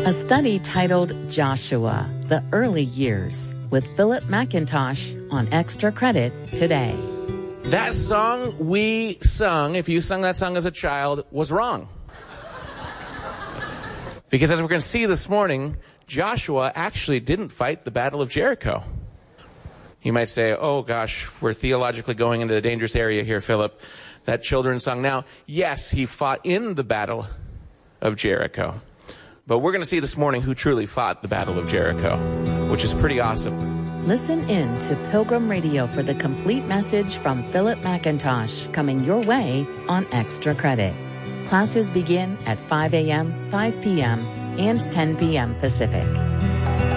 A study titled Joshua, The Early Years, with Philip McIntosh on Extra Credit today. That song we sung, if you sung that song as a child, was wrong. Because as we're going to see this morning, Joshua actually didn't fight the Battle of Jericho. You might say, oh gosh, we're theologically going into a dangerous area here, Philip. That children's song. Now, yes, he fought in the Battle of Jericho. But we're going to see this morning who truly fought the Battle of Jericho, which is pretty awesome. Listen in to Pilgrim Radio for the complete message from Philip McIntosh coming your way on Extra Credit. Classes begin at 5 a.m., 5 p.m., and 10 p.m. Pacific.